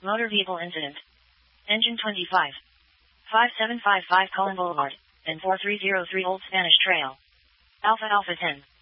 Motor vehicle incident. Engine 25. 5755 Cullen Boulevard, and 4303 Old Spanish Trail. Alpha Alpha 10.